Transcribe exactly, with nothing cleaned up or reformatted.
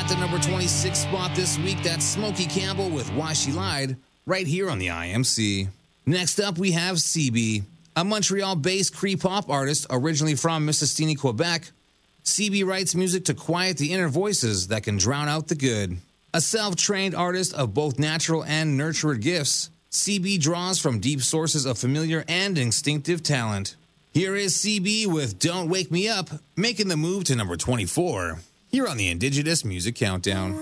the number twenty-six spot this week. That's Smokey Campbell with Why She Lied, right here on the I M C. Next up, we have C B, a Montreal-based Cree-pop artist originally from Mississauga, Quebec. C B writes music to quiet the inner voices that can drown out the good. A self-trained artist of both natural and nurtured gifts, C B draws from deep sources of familiar and instinctive talent. Here is C B with Don't Wake Me Up, making the move to number twenty-four. Here on the Indigenous Music Countdown.